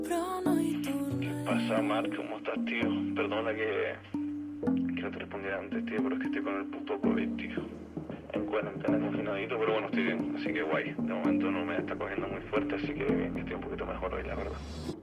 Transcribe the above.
¿Qué pasa, Mark? ¿Cómo estás, tío? Perdona que no te respondiera antes, tío, pero es que estoy con el puto COVID, tío. En cuarentena, confinadito, pero bueno, estoy bien, así que guay. De momento no me está cogiendo muy fuerte, así que estoy un poquito mejor hoy, la verdad.